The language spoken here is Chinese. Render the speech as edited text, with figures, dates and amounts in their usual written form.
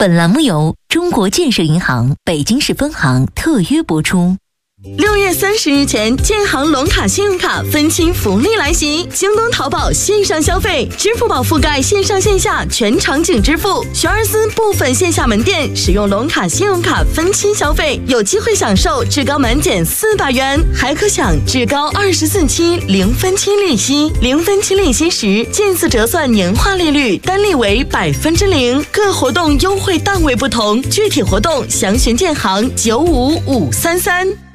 本栏目由中国建设银行北京市分行特约播出。 6月30日前，建行龙卡信用卡分期福利来袭！京东、淘宝线上消费，支付宝覆盖线上线下全场景支付。学而思部分线下门店使用龙卡信用卡分期消费，有机会享受至高满减400元，还可享至高24期0分期利息。0分期利息时，近似折算年化利率单利为0%。各活动优惠档位不同，具体活动详询建行95533。